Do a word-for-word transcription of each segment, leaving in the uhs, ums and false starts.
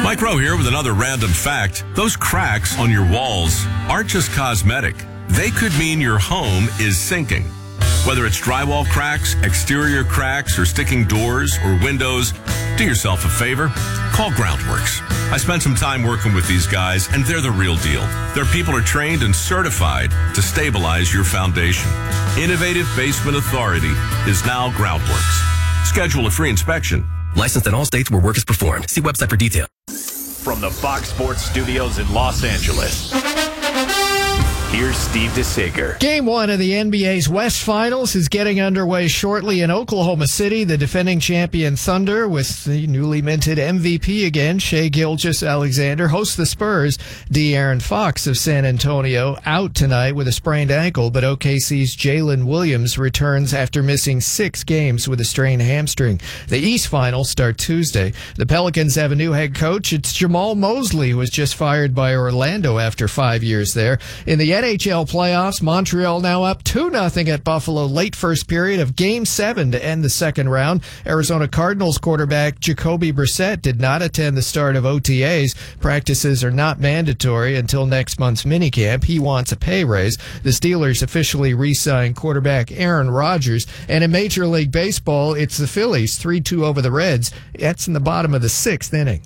Mike Rowe here with another random fact. Those cracks on your walls aren't just cosmetic. They could mean your home is sinking. Whether it's drywall cracks, exterior cracks, or sticking doors or windows, do yourself a favor. Call Groundworks. I spent some time working with these guys, and they're the real deal. Their people are trained and certified to stabilize your foundation. Innovative Basement Authority is now Groundworks. Schedule a free inspection. Licensed in all states where work is performed. See website for details. From the Fox Sports Studios in Los Angeles, here's Steve DeSager. Game one of the N B A's West Finals is getting underway shortly in Oklahoma City. The defending champion Thunder, with the newly minted M V P again, Shai Gilgeous-Alexander, hosts the Spurs. De'Aaron Fox of San Antonio out tonight with a sprained ankle, but O K C's Jalen Williams returns after missing six games with a strained hamstring. The East Finals start Tuesday. The Pelicans have a new head coach. It's Jamal Mosley, who was just fired by Orlando after five years there. In the N H L playoffs, Montreal now up two nothing at Buffalo late first period of Game seven to end the second round. Arizona Cardinals quarterback Jacoby Brissett did not attend the start of O T As. Practices are not mandatory until next month's minicamp. He wants a pay raise. The Steelers officially re-signed quarterback Aaron Rodgers. And in Major League Baseball, it's the Phillies three two over the Reds. That's in the bottom of the sixth inning.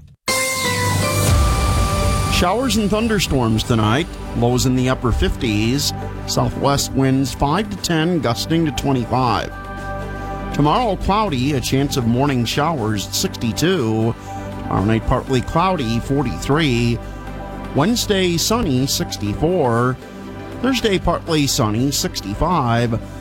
Showers and thunderstorms tonight. Lows in the upper fifties. Southwest winds five to ten, gusting to twenty-five. Tomorrow, cloudy, a chance of morning showers, sixty-two. Tomorrow night, partly cloudy, forty-three. Wednesday, sunny, sixty-four. Thursday, partly sunny, sixty-five.